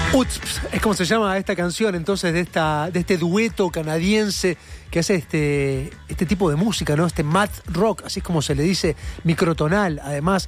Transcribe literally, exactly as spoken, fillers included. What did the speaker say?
Utsps, es como se llama esta canción, entonces, de esta de este dueto canadiense que hace este, este tipo de música, ¿no? Este math rock, así es como se le dice, microtonal, además.